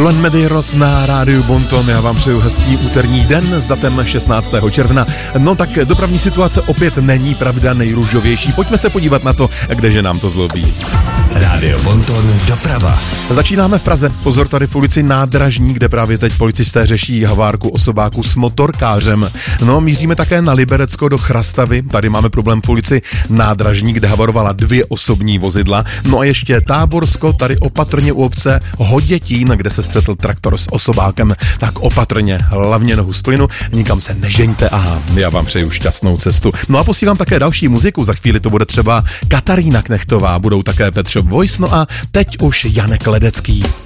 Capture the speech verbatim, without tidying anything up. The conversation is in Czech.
Glenn Medeiros na rádiu Bonton. Já vám přeju hezký úterní den s datem šestnáctého června. No tak dopravní situace opět není pravda nejrůžovější. Pojďme se podívat na to, kdeže nám to zlobí. Rádio Bonton doprava. Začínáme v Praze. Pozor, tady v ulici Nádražní, kde právě teď policisté řeší havárku osobáku s motorkářem. No, míříme také na Liberecko do Chrastavy. Tady máme problém v ulici Nádražní, kde havarovala dvě osobní vozidla. No a ještě Táborsko, tady opatrně u obce Hodětín, kde se střetl traktor s osobákem. Tak opatrně, hlavně nohu z plynu, nikam se nežeňte a já vám přeju šťastnou cestu. No a posílám také další muziku, za chvíli to bude třeba Katarína Knechtová, budou také Petřov Voice, no a teď už Janek Ledecký.